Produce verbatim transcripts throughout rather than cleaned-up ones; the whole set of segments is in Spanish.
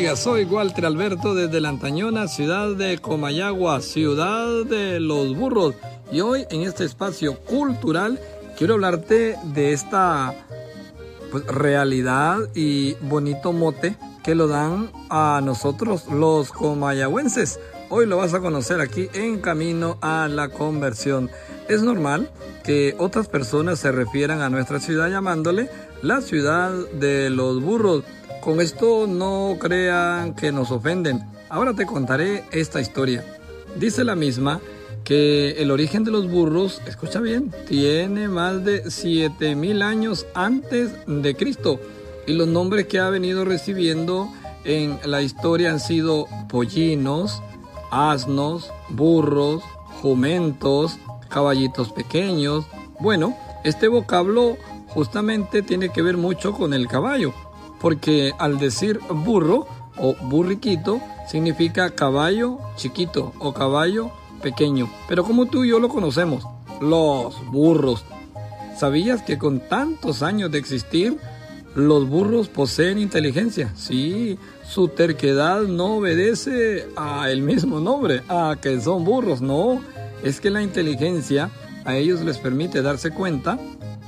familia, soy Walter Alberto desde la antañona ciudad de Comayagua, ciudad de los burros. Y hoy en este espacio cultural quiero hablarte de esta pues, realidad y bonito mote que lo dan a nosotros los comayagüenses. Hoy lo vas a conocer aquí en Camino a la Conversión. Es normal que otras personas se refieran a nuestra ciudad llamándole la ciudad de los burros. Con esto no crean que nos ofenden. Ahora te contaré esta historia. Dice la misma que el origen de los burros, escucha bien, tiene más de siete mil años antes de Cristo. Y los nombres que ha venido recibiendo en la historia han sido pollinos, asnos, burros, jumentos, caballitos pequeños. Bueno, este vocablo justamente tiene que ver mucho con el caballo, porque al decir burro o burriquito significa caballo chiquito o caballo pequeño. Pero como tú y yo lo conocemos, los burros. ¿Sabías que con tantos años de existir, los burros poseen inteligencia? Sí, su terquedad no obedece al mismo nombre, a que son burros. No, es que la inteligencia a ellos les permite darse cuenta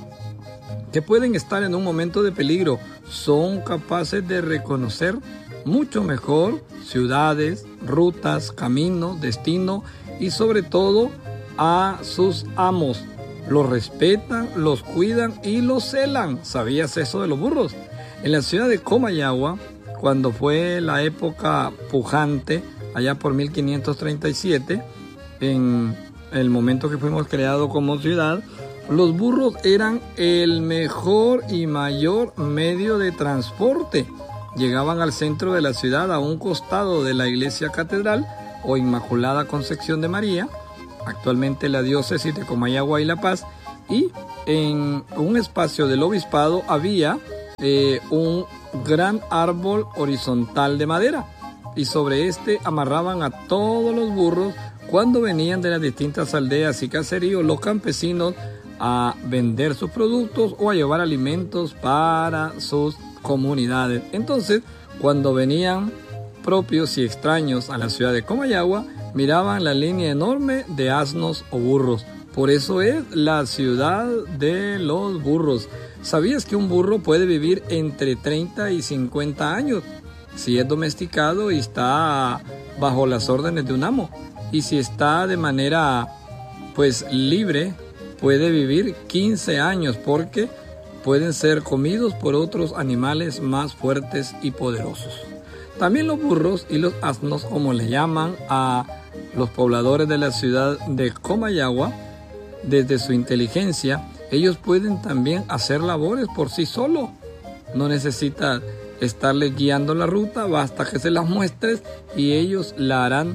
que pueden estar en un momento de peligro. Son capaces de reconocer mucho mejor ciudades, rutas, camino, destino y sobre todo a sus amos. Los respetan, los cuidan y los celan. ¿Sabías eso de los burros? En la ciudad de Comayagua, cuando fue la época pujante, allá por mil quinientos treinta y siete, en el momento que fuimos creados como ciudad, los burros eran el mejor y mayor medio de transporte. Llegaban al centro de la ciudad a un costado de la iglesia catedral o Inmaculada Concepción de María, actualmente la diócesis de Comayagua y La Paz, y en un espacio del obispado había eh, un gran árbol horizontal de madera y sobre este amarraban a todos los burros cuando venían de las distintas aldeas y caseríos los campesinos a vender sus productos o a llevar alimentos para sus comunidades. Entonces, cuando venían propios y extraños a la ciudad de Comayagua, miraban la línea enorme de asnos o burros. Por eso es la ciudad de los burros. ¿Sabías que un burro puede vivir entre treinta y cincuenta años si es domesticado y está bajo las órdenes de un amo? Y si está de manera pues libre, puede vivir quince años porque pueden ser comidos por otros animales más fuertes y poderosos. También los burros y los asnos, como le llaman a los pobladores de la ciudad de Comayagua, desde su inteligencia, ellos pueden también hacer labores por sí solos. No necesitas estarles guiando la ruta, basta que se las muestres y ellos la harán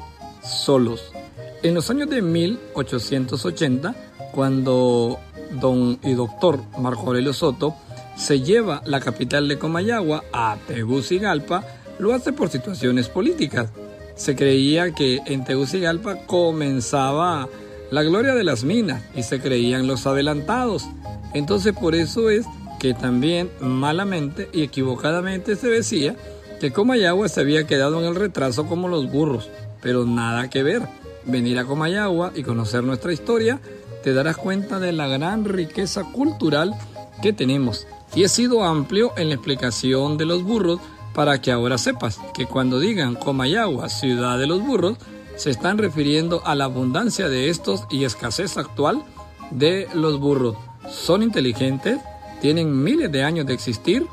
solos. En los años de mil ochocientos ochenta, cuando don y doctor Marco Aurelio Soto se lleva la capital de Comayagua a Tegucigalpa, lo hace por situaciones políticas. Se creía que en Tegucigalpa comenzaba la gloria de las minas y se creían los adelantados. Entonces por eso es que también malamente y equivocadamente se decía que Comayagua se había quedado en el retraso como los burros, pero nada que ver. Venir a Comayagua y conocer nuestra historia, te darás cuenta de la gran riqueza cultural que tenemos. Y he sido amplio en la explicación de los burros para que ahora sepas que cuando digan Comayagua, ciudad de los burros, se están refiriendo a la abundancia de estos y escasez actual de los burros. Son inteligentes, tienen miles de años de existir,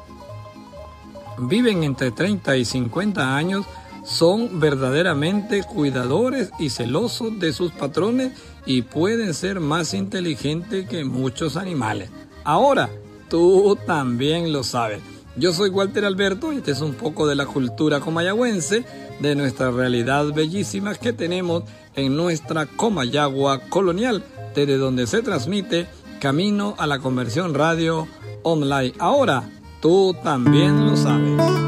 viven entre treinta y cincuenta años, son verdaderamente cuidadores y celosos de sus patrones y pueden ser más inteligentes que muchos animales. Ahora, tú también lo sabes. Yo soy Walter Alberto y este es un poco de la cultura comayagüense, de nuestra realidad bellísima que tenemos en nuestra Comayagua colonial, desde donde se transmite Camino a la Conversión Radio Online. Ahora, tú también lo sabes.